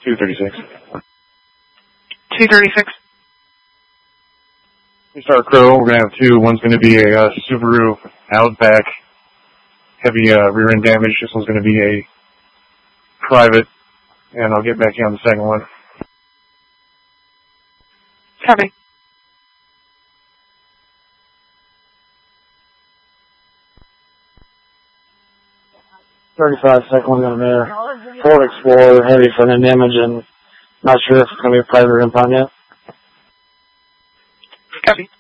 236. 236. We start Crow. We're going to have two. One's going to be a Subaru Outback, heavy rear end damage. This one's going to be a private, and I'll get back to you on the second one. Copy. Second one down there. Ford Explorer, heavy front end damage, and not sure if it's going to be a private or impound yet. Copy.